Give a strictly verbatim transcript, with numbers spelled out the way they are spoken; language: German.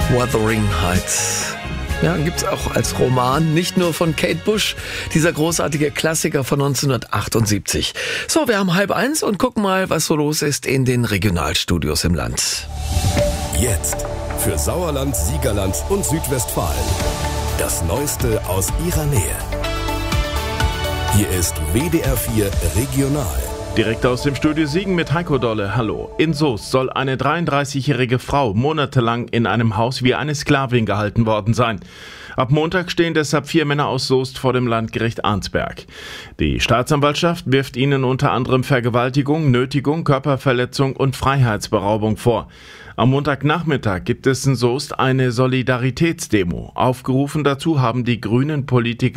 Wuthering Heights. Ja, gibt's auch als Roman, nicht nur von Kate Bush, dieser großartige Klassiker von neunzehnhundertachtundsiebzig. So, wir haben halb eins und gucken mal, was so los ist in den Regionalstudios im Land. Jetzt für Sauerland, Siegerland und Südwestfalen. Das Neueste aus ihrer Nähe. Hier ist W D R vier Regional. Direkt aus dem Studio Siegen mit Heiko Dolle. Hallo. In Soest soll eine dreiunddreißigjährige Frau monatelang in einem Haus wie eine Sklavin gehalten worden sein. Ab Montag stehen deshalb vier Männer aus Soest vor dem Landgericht Arnsberg. Die Staatsanwaltschaft wirft ihnen unter anderem Vergewaltigung, Nötigung, Körperverletzung und Freiheitsberaubung vor. Am Montagnachmittag gibt es in Soest eine Solidaritätsdemo. Aufgerufen dazu haben die grünen Politiker